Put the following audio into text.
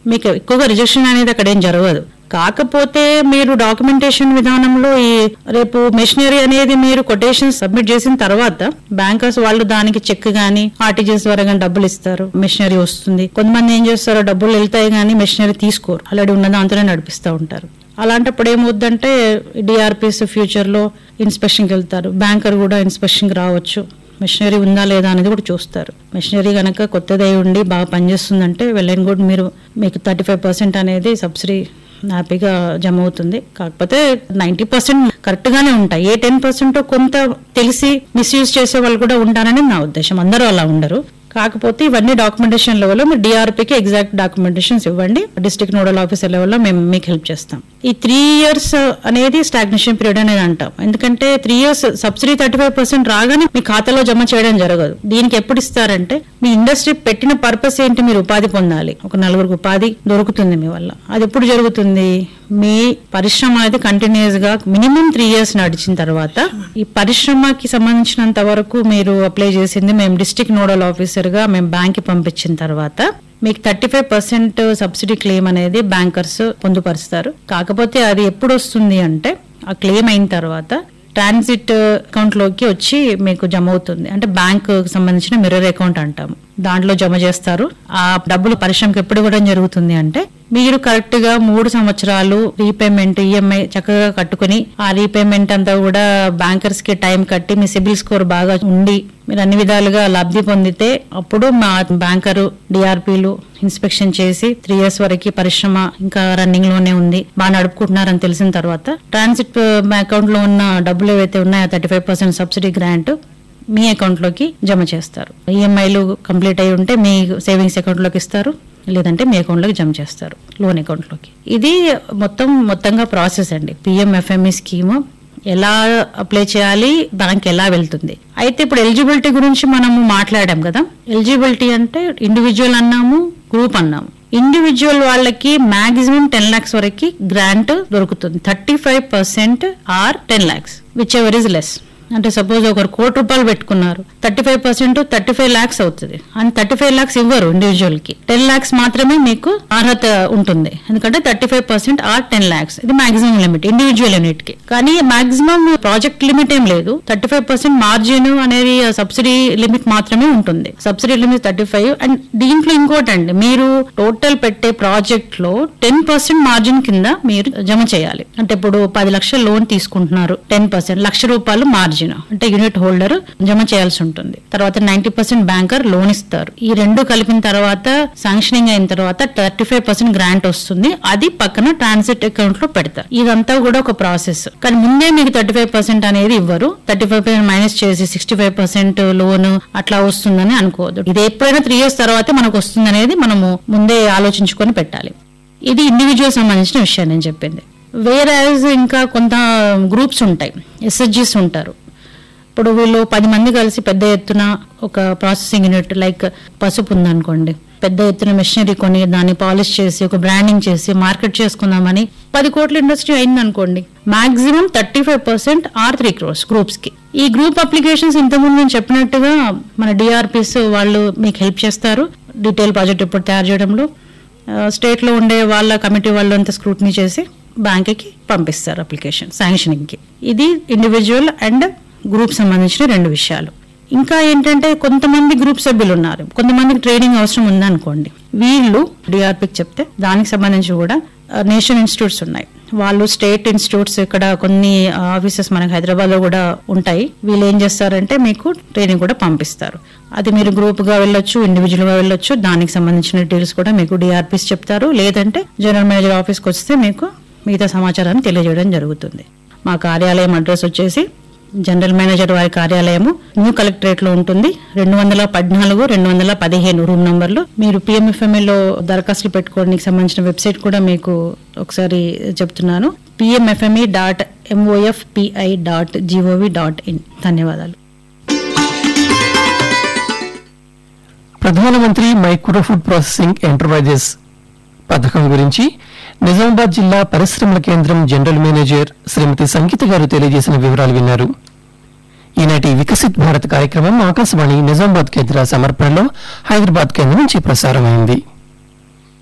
మీకు ఎక్కువగా రిజెక్షన్ అనేది అక్కడ ఏం జరగదు. కాకపోతే మీరు డాక్యుమెంటేషన్ విధానంలో ఈ రేపు మెషినరీ అనేది మీరు కొటేషన్ సబ్మిట్ చేసిన తర్వాత బ్యాంకర్స్ వాళ్ళు దానికి చెక్ గానీ ఆర్టీజీఎస్ ద్వారా గానీ డబ్బులు ఇస్తారు, మెషినరీ వస్తుంది. కొంతమంది ఏం చేస్తారో డబ్బులు వెళ్తాయి కానీ మెషినరీ తీసుకోరు, ఆల్రెడీ ఉన్న దాంతోనే నడిపిస్తూ ఉంటారు. అలాంటప్పుడు ఏమవుద్దంటే డిఆర్పిఎస్ ఫ్యూచర్ లో ఇన్స్పెక్షన్కి వెళ్తారు, బ్యాంకర్ కూడా ఇన్స్పెక్షన్కి రావచ్చు, మెషినరీ ఉందా లేదా అనేది కూడా చూస్తారు. మెషినరీ కనుక కొత్తదై ఉండి బాగా పనిచేస్తుందంటే వెల్ అండ్ గుడ్, మీకు 35% అనేది సబ్సిడీ హ్యాపీగా జమ అవుతుంది. కాకపోతే 90% కరెక్ట్ గానే ఉంటాయి. ఏ 10% కొంత తెలిసి మిస్యూజ్ చేసే వాళ్ళు కూడా ఉంటారని నా ఉద్దేశం. అందరూ అలా ఉండరు. కాకపోతే ఇవన్నీ డాక్యుమెంటేషన్ లెవెల్లో మీరు డిఆర్పీకి ఎగ్జాక్ట్ డాక్యుమెంటేషన్స్ ఇవ్వండి, డిస్ట్రిక్ట్ నోడల్ ఆఫీసర్ లెవెల్లో మేము మీకు హెల్ప్ చేస్తాం. ఈ 3 years అనేది స్టాగ్నేషన్ పీరియడ్ అనేది అంటాం. ఎందుకంటే 3 years సబ్సిడీ 35% రాగానే మీ ఖాతాలో జమ చేయడం జరగదు. దీనికి ఎప్పుడు ఇస్తారంటే మీ ఇండస్ట్రీ పెట్టిన పర్పస్ ఏంటి, మీరు ఉపాధి పొందాలి, ఒక 4 ఉపాధి దొరుకుతుంది మీ వల్ల. అది ఎప్పుడు జరుగుతుంది, మీ పరిశ్రమ అనేది కంటిన్యూస్ గా మినిమం 3 years నడిచిన తర్వాత ఈ పరిశ్రమకి సంబంధించినంత వరకు మీరు అప్లై చేసింది మేము డిస్ట్రిక్ట్ నోడల్ ఆఫీసర్ గా మేము బ్యాంక్ కి పంపించిన తర్వాత మీకు 35% సబ్సిడీ క్లెయిమ్ అనేది బ్యాంకర్స్ పొందుపరుస్తారు. కాకపోతే అది ఎప్పుడు వస్తుంది అంటే ఆ క్లెయిమ్ అయిన తర్వాత ట్రాన్సిట్ అకౌంట్ లోకి వచ్చి మీకు జమ అవుతుంది. అంటే బ్యాంక్ సంబంధించిన మిర్రర్ అకౌంట్ అంటాము, దాంట్లో జమ చేస్తారు. ఆ డబ్బులు పరిశ్రమకి ఎప్పుడు ఇవ్వడం జరుగుతుంది అంటే మీరు కరెక్ట్ గా 3 సంవత్సరాలు రీపేమెంట్ ఈఎంఐ చక్కగా కట్టుకుని ఆ రీపేమెంట్ అంతా కూడా బ్యాంకర్స్ కి టైం కట్టి మీ సిబిల్ స్కోర్ బాగా ఉండి మీరు అన్ని విధాలుగా లబ్ధి పొందితే అప్పుడు మా బ్యాంకరు డిఆర్పీలు ఇన్స్పెక్షన్ చేసి 3 years వరకు పరిశ్రమ ఇంకా రన్నింగ్ లోనే ఉంది, బాగా నడుపుకుంటున్నారని తెలిసిన తర్వాత ట్రాన్సిట్ అకౌంట్ లో ఉన్న డబ్బులు ఏవైతే ఉన్నాయో 35% సబ్సిడీ గ్రాంట్ మీ అకౌంట్ లోకి జమ చేస్తారు. ఈఎంఐలు కంప్లీట్ అయి ఉంటే మీ సేవింగ్స్ అకౌంట్ లోకి ఇస్తారు, లేదంటే మీ అకౌంట్ లోకి జమ చేస్తారు, లోన్ అకౌంట్ లోకి. ఇది మొత్తంగా ప్రాసెస్ అండి. పిఎంఎఫ్ఎంఈ స్కీమ్ ఎలా అప్లై చేయాలి, బ్యాంక్ ఎలా వెళ్తుంది. అయితే ఇప్పుడు ఎలిజిబిలిటీ గురించి మనము మాట్లాడాం కదా. ఎలిజిబిలిటీ అంటే ఇండివిజువల్ అన్నాము, గ్రూప్ అన్నాము. ఇండివిజువల్ వాళ్ళకి మాక్సిమం 10 lakhs వరకు గ్రాంట్ దొరుకుతుంది. 35% are 10 lakhs which ever is less. అంటే సపోజ్ ఒకరు ₹1,00,00,000 పెట్టుకున్నారు, 35% 35 lakhs అవుతుంది. అండ్ 35 lakhs ఇవ్వరు ఇండివిజువల్ కి, 10 lakhs మాత్రమే మీకు అర్హత ఉంటుంది. ఎందుకంటే 35% ఆర్ 10 lakhs ఇది మాక్సిమం లిమిట్ ఇండివిజువల్ యూనిట్ కి. కానీ మాక్సిమం ప్రాజెక్ట్ లిమిట్ ఏం లేదు, 35% మార్జిన్ అనేది సబ్సిడీ లిమిట్ మాత్రమే ఉంటుంది. Subsidy limit 35. అండ్ దీంట్లో ఇంకోటండి, మీరు టోటల్ పెట్టే ప్రాజెక్ట్ లో 10% మార్జిన్ కింద మీరు జమ చేయాలి. అంటే ఇప్పుడు 10 లక్షల లోన్ తీసుకుంటున్నారు, 10% ₹1,00,000 మార్జిన్ అంటే యూనిట్ హోల్డర్ జమ చేయాల్సి ఉంటుంది. తర్వాత 90% బ్యాంకర్ లోన్ ఇస్తారు. ఈ రెండు కలిపిన తర్వాత శాంక్షనింగ్ అయిన తర్వాత 35% గ్రాంట్ వస్తుంది. అది పక్కన ట్రాన్సిట్ అకౌంట్ లో పెడతారు. ఇదంతా కూడా ఒక ప్రాసెస్. కానీ ముందే మీకు 35% అనేది ఇవ్వరు. 35% మైనస్ చేసి 65% లోన్ అట్లా వస్తుందని అనుకోవద్దు. ఇది ఎప్పుడైనా 3 years తర్వాతే మనకు వస్తుంది అనేది మనము ముందే ఆలోచించుకొని పెట్టాలి. ఇది ఇండివిజువల్ సంబంధించిన విషయం నేను చెప్పింది. వేరే ఇంకా కొంత గ్రూప్స్ ఉంటాయి, ఎస్హెచ్జీస్ ఉంటారు. ఇప్పుడు వీళ్ళు 10 మంది కలిసి పెద్ద ఎత్తున ఒక ప్రాసెసింగ్ యూనిట్ లైక్ పసుపు ఉందనుకోండి, పెద్ద ఎత్తున మెషినరీ కొని దాన్ని పాలిష్ చేసి ఒక బ్రాండింగ్ చేసి మార్కెట్ చేసుకుందామని 10 కోట్ల ఇండస్ట్రీ అయిందనుకోండి, మాక్సిమం 35% ఆర్ 3 crores గ్రూప్స్ కి. ఈ గ్రూప్ అప్లికేషన్స్ ఇంతకుముందు నేను చెప్పినట్టుగా మన డిఆర్పిస్ వాళ్ళు మీకు హెల్ప్ చేస్తారు డీటెయిల్ ప్రాజెక్ట్ రిపోర్ట్ తయారు చేయడంలో. స్టేట్ లో ఉండే వాళ్ళ కమిటీ వాళ్ళు అంతా స్క్రూటినీ చేసి బ్యాంక్ కి పంపిస్తారు అప్లికేషన్ శాంక్షనింగ్ కి. ఇది ఇండివిజువల్ అండ్ గ్రూప్ సంబంధించిన 2 విషయాలు. ఇంకా ఏంటంటే కొంతమంది గ్రూప్ సభ్యులు ఉన్నారు, కొంతమందికి ట్రైనింగ్ అవసరం ఉందనుకోండి, వీళ్ళు డిఆర్పికి చెప్తే దానికి సంబంధించి కూడా నేషనల్ ఇన్స్టిట్యూట్స్ ఉన్నాయి. వాళ్ళు స్టేట్ ఇన్స్టిట్యూట్స్ ఇక్కడ కొన్ని ఆఫీసెస్ మనకి హైదరాబాద్ లో కూడా ఉంటాయి. వీళ్ళు ఏం చేస్తారంటే మీకు ట్రైనింగ్ కూడా పంపిస్తారు. అది మీరు గ్రూప్ గా వెళ్ళొచ్చు, ఇండివిజువల్ గా వెళ్ళొచ్చు. దానికి సంబంధించిన డీటెయిల్స్ కూడా మీకు డిఆర్పిస్ చెప్తారు. లేదంటే జనరల్ మేనేజర్ ఆఫీస్కి వస్తే మీకు మిగతా సమాచారాన్ని తెలియజేయడం జరుగుతుంది. మా కార్యాలయం అడ్రస్ వచ్చేసి జనరల్ మేనేజర్ వారి కార్యాలయము న్యూ కలెక్టరేట్ లో ఉంటుంది. 214, 215 రూమ్ నంబర్లు. మీరు పిఎంఎఫ్ఎంఈలో దరఖాస్తులు పెట్టుకోవడానికి సంబంధించిన వెబ్సైట్ కూడా మీకు ఒకసారి చెప్తున్నాను, pmfme.mofpi.gov.in. ధన్యవాదాలు. ప్రధానమంత్రి మైక్రో ఫుడ్ ప్రాసెసింగ్ ఎంటర్ప్రైజెస్ పథకం గురించి నిజామాబాద్ జిల్లా పరిశ్రమల కేంద్రం జనరల్ మేనేజర్ శ్రీమతి సంగీత గారు తెలియజేసిన వివరాలు విన్నారు. ఈనాటి వికసిత్ భారత్ కార్యక్రమం ఆకాశవాణి నిజామాబాద్ కేంద్ర సమర్పణలో హైదరాబాద్ కేంద్రం నుంచి ప్రసారమైంది.